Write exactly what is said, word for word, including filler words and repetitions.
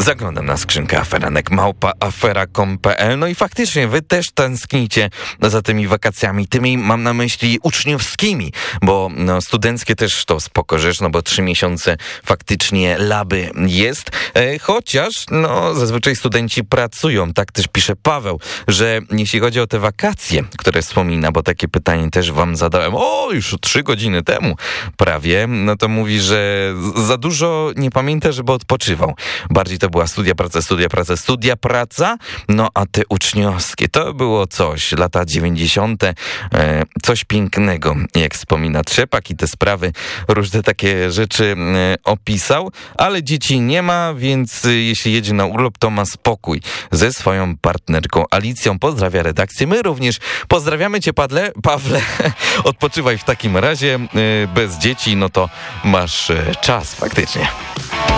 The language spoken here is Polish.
Zaglądam na skrzynkę aferanek małpa afera kropka com kropka pe el. No i faktycznie wy też tęsknicie za tymi wakacjami. Tymi mam na myśli uczniowskimi, bo no, studenckie też to spoko rzecz, no bo trzy miesiące faktycznie laby jest. E, chociaż no zazwyczaj studenci pracują. Tak też pisze Paweł, że jeśli chodzi o te wakacje, które wspomina, bo takie pytanie też wam zadałem, o już trzy godziny temu prawie, no to mówi, że za dużo nie pamięta, żeby odpoczywał. Bardziej to była studia, praca, studia, praca, studia, praca, no a te uczniowskie, to było coś, lata dziewięćdziesiąte, e, coś pięknego, jak wspomina Trzepak i te sprawy, różne takie rzeczy e, opisał, ale dzieci nie ma, więc e, jeśli jedzie na urlop, to ma spokój ze swoją partnerką Alicją. Pozdrawia redakcję, my również pozdrawiamy cię, Padle, Pawle, odpoczywaj w takim razie, e, bez dzieci, no to masz e, czas faktycznie.